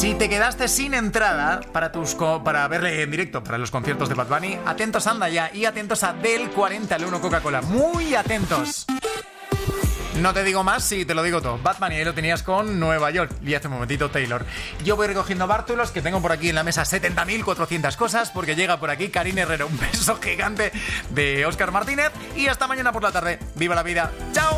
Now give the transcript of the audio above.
Si te quedaste sin entrada para verle en directo para los conciertos de Bad Bunny, atentos anda ya y atentos a Del 40 al 1 Coca-Cola. Muy atentos. No te digo más, sí, te lo digo todo. Bad Bunny, ahí lo tenías con Nueva York. Y hace un momentito Taylor. Yo voy recogiendo bártulos, que tengo por aquí en la mesa 70.400 cosas, porque llega por aquí Karine Herrero. Un beso gigante de Óscar Martínez. Y hasta mañana por la tarde. ¡Viva la vida! ¡Chao!